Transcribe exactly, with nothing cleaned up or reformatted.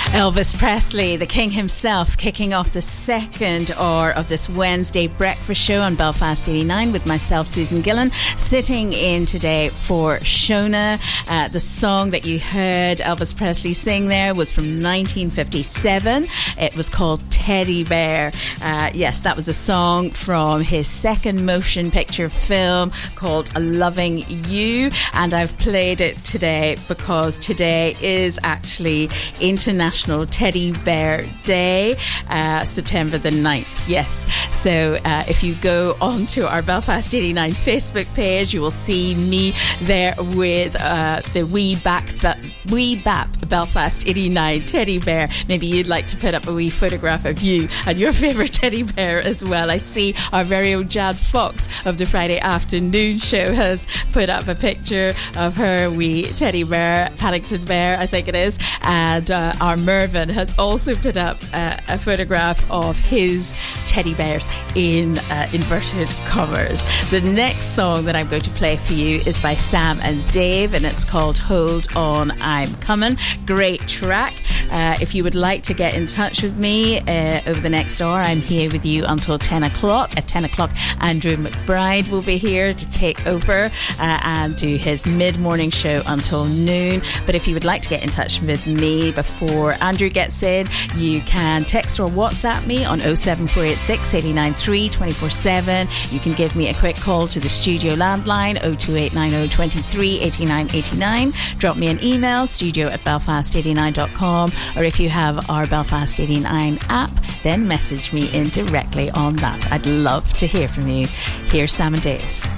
Elvis Presley, the king himself, kicking off the second hour of this Wednesday breakfast show on Belfast eighty-nine with myself, Susan Gillan, sitting in today for Shona. Uh, the song that you heard Elvis Presley sing there was from nineteen fifty-seven. It was called Teddy Bear. Uh, yes, that was a song from his second motion picture film called Loving You, and I've played it today because today is actually International Teddy Bear Day, uh, September the ninth. Yes, so uh, if you go onto our Belfast eighty-nine Facebook page, you will see me there with uh, the wee back wee bap Belfast eighty-nine teddy bear. Maybe you'd like to put up a wee photograph of you and your favourite teddy bear as well. I see our very own Jan Fox of the Friday afternoon show has put up a picture of her wee teddy bear, Paddington Bear I think it is, and uh, our Mervyn has also put up uh, a photograph of his teddy bears in uh, inverted commas. The next song that I'm going to play for you is by Sam and Dave, and it's called Hold On, I'm Coming. Great track. Uh, if you would like to get in touch with me uh, over the next hour, I'm here with you until ten o'clock. At ten o'clock, Andrew McBride will be here to take over uh, and do his mid-morning show until noon. But if you would like to get in touch with me before Andrew gets in, you can text or WhatsApp me on oh seven four eight six, eight nine three, two four seven. You can give me a quick call to the studio landline oh two eight nine oh, two three, eight nine eight nine. Drop me an email, studio at belfast eighty-nine dot com, or if you have our Belfast eighty-nine app, then message me in directly on that. I'd love to hear from you. Here's Sam and Dave.